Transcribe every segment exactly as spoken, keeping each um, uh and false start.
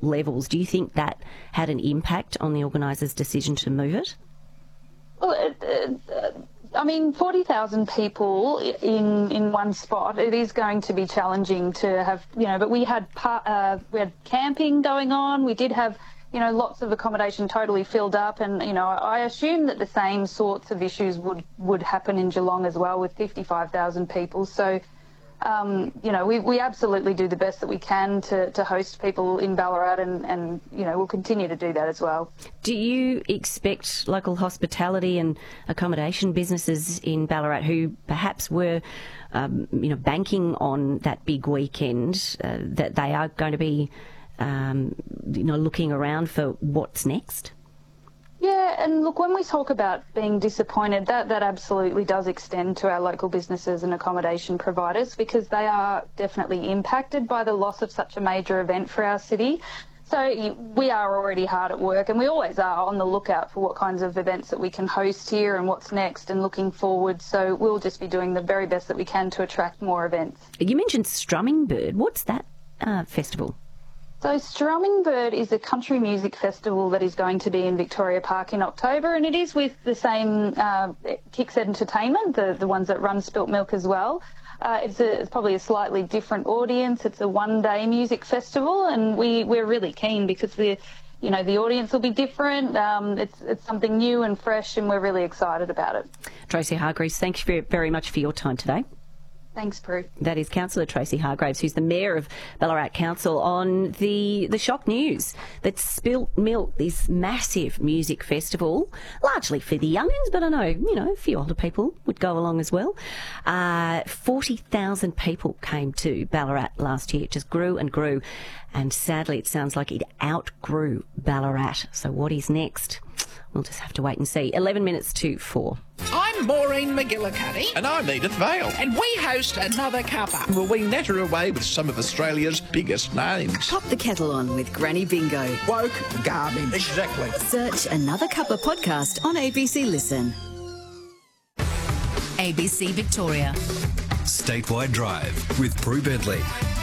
levels. Do you think that had an impact on the organisers' decision to move it? Well, it, it, uh, I mean, forty thousand people in in one spot, it is going to be challenging to have, you know, but we had par- uh, we had camping going on. We did have, you know, lots of accommodation totally filled up, and, you know, I assume that the same sorts of issues would, would happen in Geelong as well with fifty-five thousand people. So, um, you know, we, we absolutely do the best that we can to, to host people in Ballarat, and, and, you know, we'll continue to do that as well. Do you expect local hospitality and accommodation businesses in Ballarat who perhaps were, um, you know, banking on that big weekend, uh, that they are going to be, um, you know, looking around for what's next? Yeah, and look, when we talk about being disappointed, that, that absolutely does extend to our local businesses and accommodation providers, because they are definitely impacted by the loss of such a major event for our city. So we are already hard at work, and we always are on the lookout for what kinds of events that we can host here and what's next and looking forward. So we'll just be doing the very best that we can to attract more events. You mentioned Strumming Bird. What's that uh, festival? So Strumming Bird is a country music festival that is going to be in Victoria Park in October, and it is with the same uh, Kicks Entertainment, the, the ones that run Spilt Milk as well. Uh, it's, a, it's probably a slightly different audience. It's a one-day music festival, and we, we're really keen because the, you know, the audience will be different. Um, it's, it's something new and fresh, and we're really excited about it. Tracy Hargreaves, thank you very, very much for your time today. Thanks, Prue. That is Councillor Tracy Hargreaves, who's the Mayor of Ballarat Council, on the, the shock news that Spilt Milk, this massive music festival, largely for the young'uns, but I know, you know, a few older people would go along as well. Uh, forty thousand people came to Ballarat last year. It just grew and grew, and sadly it sounds like it outgrew Ballarat. So what is next? We'll just have to wait and see. eleven minutes to four. I'm Maureen McGillicuddy. And I'm Edith Vale. And we host Another Cuppa. Well, we natter away with some of Australia's biggest names. Pop the kettle on with Granny Bingo. Woke garbage. Exactly. Search Another Cuppa podcast on A B C Listen. A B C Victoria. Statewide Drive with Prue Bentley.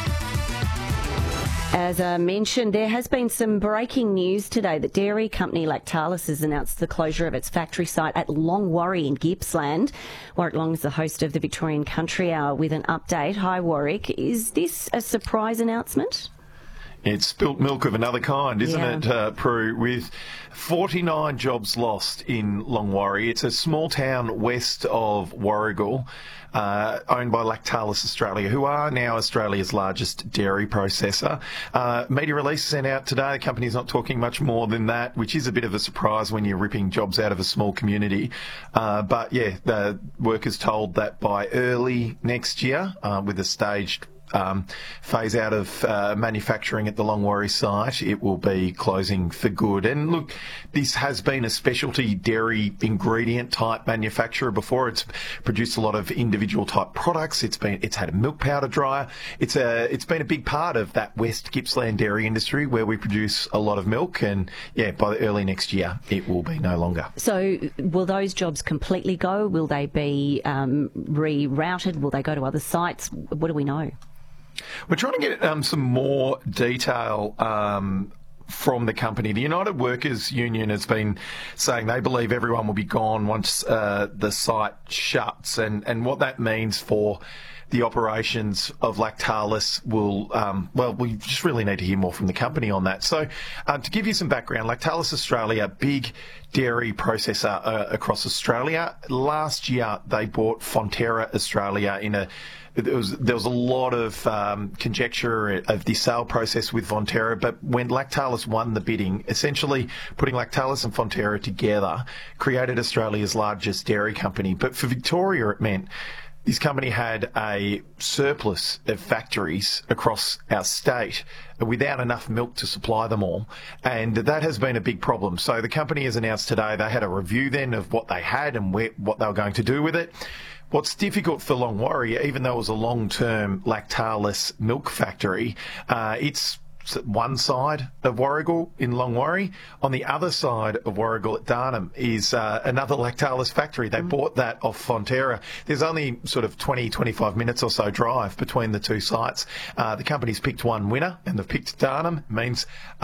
As I mentioned, there has been some breaking news today that dairy company Lactalis has announced the closure of its factory site at Longwarry in Gippsland. Warwick Long is the host of the Victorian Country Hour with an update. Hi, Warwick. Is this a surprise announcement? It's spilt milk of another kind, isn't Yeah. it, uh, Prue? With forty-nine jobs lost in Longwarry. It's a small town west of Warragul, uh, owned by Lactalis Australia, who are now Australia's largest dairy processor. Uh, media release sent out today. The company's not talking much more than that, which is a bit of a surprise when you're ripping jobs out of a small community. Uh, but, yeah, the workers told that by early next year, uh, with a staged Um, phase out of uh, manufacturing at the Longwarry site, it will be closing for good. And look, this has been a specialty dairy ingredient type manufacturer before. It's produced a lot of individual type products. It's been it's had a milk powder dryer. It's a it's been a big part of that West Gippsland dairy industry where we produce a lot of milk. And yeah, by the early next year, it will be no longer. So will those jobs completely go? Will they be um, rerouted? Will they go to other sites? What do we know? We're trying to get um, some more detail um, from the company. The United Workers Union has been saying they believe everyone will be gone once uh, the site shuts, and, and what that means for the operations of Lactalis will, um, well, we just really need to hear more from the company on that. So um, to give you some background, Lactalis Australia, big dairy processor uh, across Australia. Last year they bought Fonterra Australia in a There was, there was a lot of um, conjecture of the sale process with Fonterra, but when Lactalis won the bidding, essentially putting Lactalis and Fonterra together created Australia's largest dairy company. But for Victoria, it meant this company had a surplus of factories across our state without enough milk to supply them all, and that has been a big problem. So the company has announced today they had a review then of what they had and where, what they were going to do with it. What's difficult for Longwarry, even though it was a long-term Lactalis milk factory, uh, it's one side of Warragul in Longwarry. On the other side of Warragul at Darnham is uh, another Lactalis factory. They mm. bought that off Fonterra. There's only sort of twenty, twenty-five minutes or so drive between the two sites. Uh, the company's picked one winner, and they've picked Darnham. It means